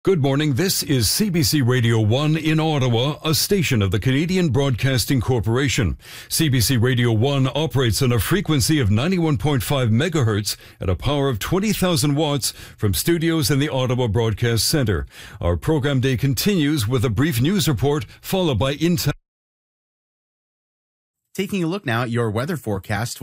Good morning. This is CBC Radio 1 in Ottawa, a station of the Canadian Broadcasting Corporation. CBC Radio 1 operates on a frequency of 91.5 megahertz at a power of 20,000 watts from studios in the Ottawa Broadcast Centre. Our program day continues with a brief news report followed by In Time. Taking a look now at your weather forecast.